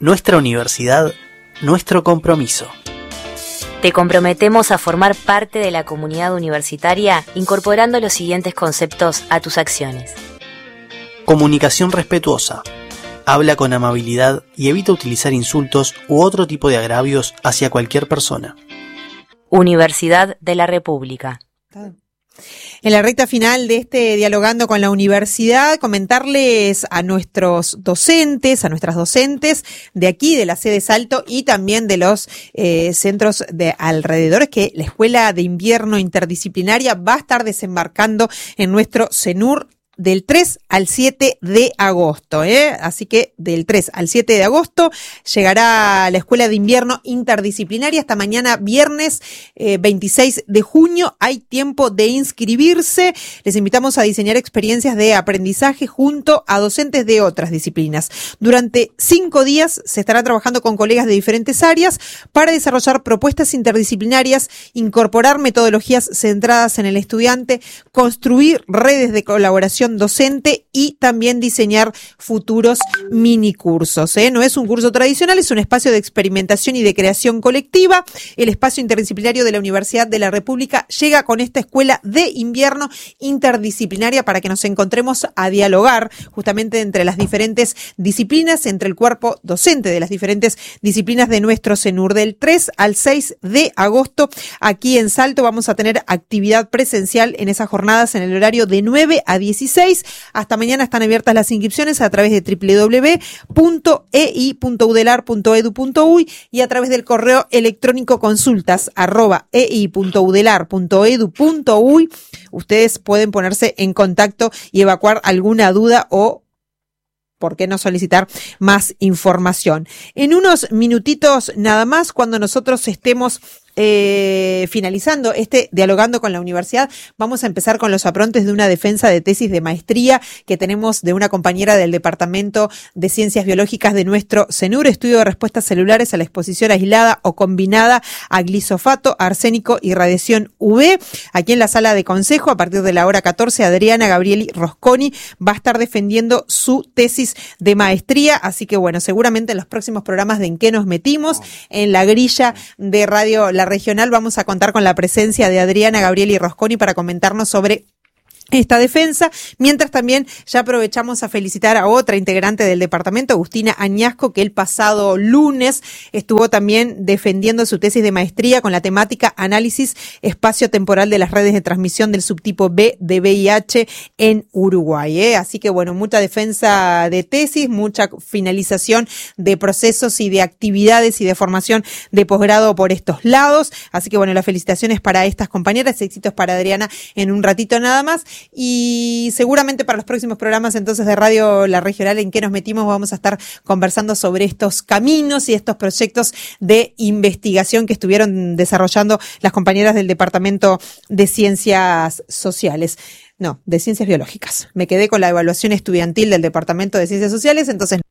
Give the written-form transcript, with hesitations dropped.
Nuestra universidad, nuestro compromiso. Te comprometemos a formar parte de la comunidad universitaria incorporando los siguientes conceptos a tus acciones. Comunicación respetuosa. Habla con amabilidad y evita utilizar insultos u otro tipo de agravios hacia cualquier persona. Universidad de la República. En la recta final de este Dialogando con la Universidad, comentarles a nuestros docentes, a nuestras docentes de aquí, de la sede Salto y también de los centros de alrededores, que la Escuela de Invierno Interdisciplinaria va a estar desembarcando en nuestro CENUR del 3 al 7 de agosto, Así que del 3 al 7 de agosto llegará la Escuela de Invierno Interdisciplinaria. Hasta mañana viernes 26 de junio hay tiempo de inscribirse. Les invitamos a diseñar experiencias de aprendizaje junto a docentes de otras disciplinas. Durante 5 días se estará trabajando con colegas de diferentes áreas para desarrollar propuestas interdisciplinarias, incorporar metodologías centradas en el estudiante, construir redes de colaboración docente y también diseñar futuros minicursos. No es un curso tradicional, es un espacio de experimentación y de creación colectiva. El espacio interdisciplinario de la Universidad de la República llega con esta Escuela de Invierno Interdisciplinaria para que nos encontremos a dialogar justamente entre las diferentes disciplinas, entre el cuerpo docente de las diferentes disciplinas de nuestro CENUR. Del 3 al 6 de agosto aquí en Salto vamos a tener actividad presencial en esas jornadas en el horario de 9 a 16. Hasta mañana están abiertas las inscripciones a través de www.ei.udelar.edu.uy y a través del correo electrónico consultas@ei.udelar.edu.uy. Ustedes pueden ponerse en contacto y evacuar alguna duda o ¿por qué no solicitar más información? En unos minutitos nada más, cuando nosotros estemos finalizando este Dialogando con la Universidad, vamos a empezar con los aprontes de una defensa de tesis de maestría que tenemos de una compañera del Departamento de Ciencias Biológicas de nuestro CENUR, estudio de respuestas celulares a la exposición aislada o combinada a glisofato, arsénico y radiación UV. Aquí en la sala de consejo, a partir de la hora 14, Adriana Gabrieli Rosconi va a estar defendiendo su tesis de maestría, así que bueno, seguramente en los próximos programas de En qué nos metimos, en la grilla de Radio La Regional, vamos a contar con la presencia de Adriana Gabrieli Rosconi para comentarnos sobre esta defensa, mientras también ya aprovechamos a felicitar a otra integrante del departamento, Agustina Añasco, que el pasado lunes estuvo también defendiendo su tesis de maestría con la temática Análisis espacio-temporal de las redes de transmisión del subtipo B de VIH en Uruguay. Así que bueno, mucha defensa de tesis, mucha finalización de procesos y de actividades y de formación de posgrado por estos lados. Así que bueno, las felicitaciones para estas compañeras, éxitos para Adriana en un ratito nada más. Y seguramente para los próximos programas entonces de Radio La Regional En qué nos metimos vamos a estar conversando sobre estos caminos y estos proyectos de investigación que estuvieron desarrollando las compañeras del Departamento de Ciencias Sociales. No, de Ciencias Biológicas. Me quedé con la evaluación estudiantil del Departamento de Ciencias Sociales, entonces